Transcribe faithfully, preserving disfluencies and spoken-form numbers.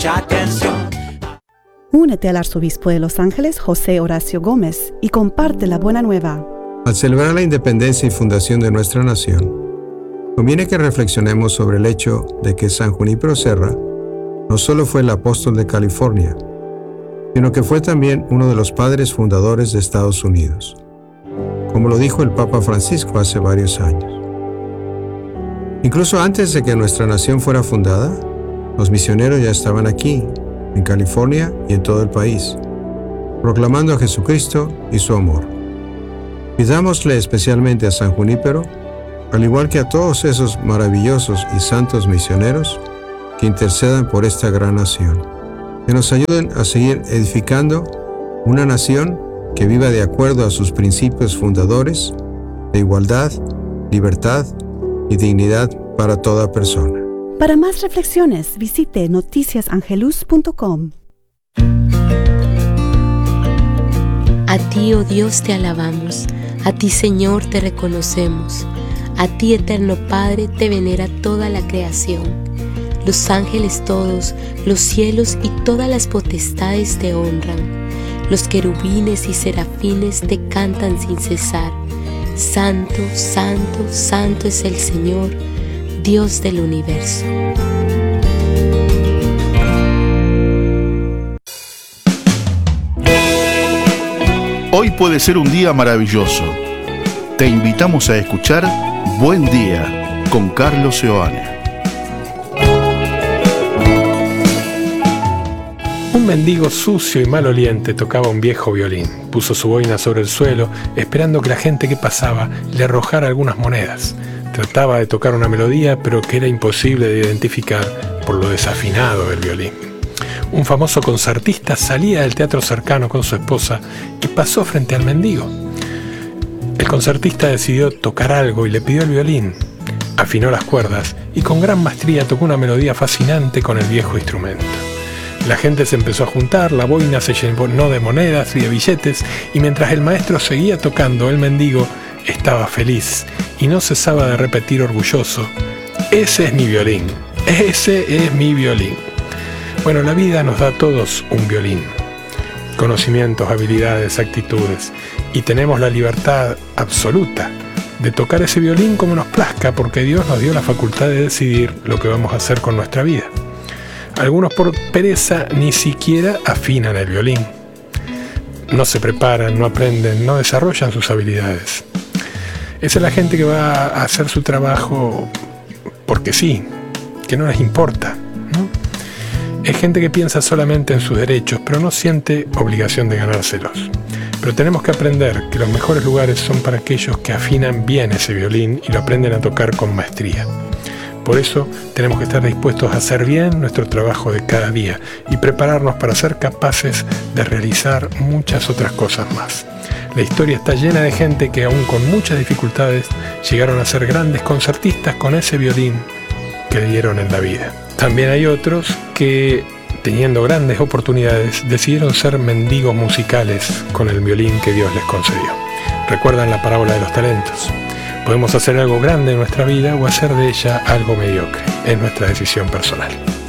Mucha atención. Únete al arzobispo de Los Ángeles, José Horacio Gómez, y comparte la buena nueva. Al celebrar la independencia y fundación de nuestra nación, conviene que reflexionemos sobre el hecho de que San Junípero Serra no solo fue el apóstol de California, sino que fue también uno de los padres fundadores de Estados Unidos, como lo dijo el Papa Francisco hace varios años. Incluso antes de que nuestra nación fuera fundada, los misioneros ya estaban aquí, en California y en todo el país, proclamando a Jesucristo y su amor. Pidámosle especialmente a San Junípero, al igual que a todos esos maravillosos y santos misioneros, que intercedan por esta gran nación, que nos ayuden a seguir edificando una nación que viva de acuerdo a sus principios fundadores de igualdad, libertad y dignidad para toda persona. Para más reflexiones, visite noticias angelus punto com. A ti, oh Dios, te alabamos. A ti, Señor, te reconocemos. A ti, eterno Padre, te venera toda la creación. Los ángeles todos, los cielos y todas las potestades te honran. Los querubines y serafines te cantan sin cesar. Santo, santo, santo es el Señor, Dios del universo. Hoy puede ser un día maravilloso. Te invitamos a escuchar Buen Día con Carlos Seoane. Un mendigo sucio y maloliente tocaba un viejo violín. Puso su boina sobre el suelo, esperando que la gente que pasaba le arrojara algunas monedas. Trataba de tocar una melodía, pero que era imposible de identificar por lo desafinado del violín. Un famoso concertista salía del teatro cercano con su esposa y pasó frente al mendigo. El concertista decidió tocar algo y le pidió el violín. Afinó las cuerdas y con gran maestría tocó una melodía fascinante con el viejo instrumento. La gente se empezó a juntar, la boina se llenó de monedas y de billetes, y mientras el maestro seguía tocando, el mendigo estaba feliz y no cesaba de repetir orgulloso: ese es mi violín, ese es mi violín. Bueno, la vida nos da a todos un violín, conocimientos, habilidades, actitudes, y tenemos la libertad absoluta de tocar ese violín como nos plazca, porque Dios nos dio la facultad de decidir lo que vamos a hacer con nuestra vida. Algunos por pereza ni siquiera afinan el violín. No se preparan, no aprenden, no desarrollan sus habilidades. Esa es la gente que va a hacer su trabajo porque sí, que no les importa, ¿no? Es gente que piensa solamente en sus derechos, pero no siente obligación de ganárselos. Pero tenemos que aprender que los mejores lugares son para aquellos que afinan bien ese violín y lo aprenden a tocar con maestría. Por eso tenemos que estar dispuestos a hacer bien nuestro trabajo de cada día y prepararnos para ser capaces de realizar muchas otras cosas más. La historia está llena de gente que aún con muchas dificultades llegaron a ser grandes concertistas con ese violín que dieron en la vida. También hay otros que, teniendo grandes oportunidades, decidieron ser mendigos musicales con el violín que Dios les concedió. ¿Recuerdan la parábola de los talentos? Podemos hacer algo grande en nuestra vida o hacer de ella algo mediocre. Es nuestra decisión personal.